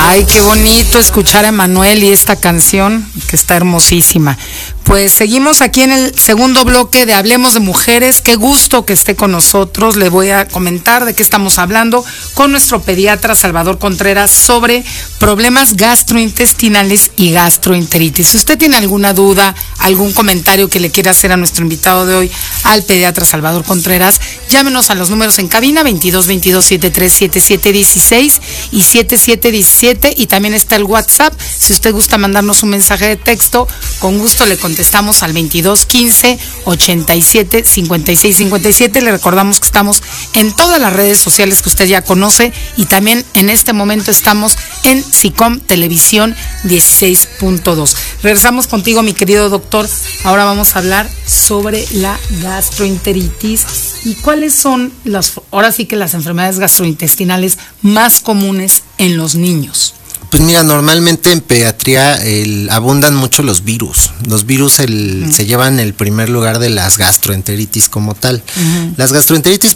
Ay, qué bonito escuchar a Emanuel y esta canción que está hermosísima. Pues seguimos aquí en el segundo bloque de Hablemos de Mujeres. Qué gusto que esté con nosotros. Le voy a comentar de qué estamos hablando con nuestro pediatra Salvador Contreras sobre problemas gastrointestinales y gastroenteritis. Si usted tiene alguna duda, algún comentario que le quiera hacer a nuestro invitado de hoy, al pediatra Salvador Contreras, llámenos a los números en cabina 2222-737716 y 7717, y también está el WhatsApp. Si usted gusta mandarnos un mensaje de texto, con gusto le contestamos al 2215-875657. Le recordamos que estamos en todas las redes sociales que usted ya conoce, y también en este momento estamos en SICOM Televisión 16.2. Regresamos contigo, mi querido doctor. Ahora vamos a hablar sobre la gastroenteritis y cuáles son ahora sí que las enfermedades gastrointestinales más comunes en los niños. Pues mira, normalmente en pediatría abundan mucho los virus. Los virus se llevan el primer lugar de las gastroenteritis como tal. Las gastroenteritis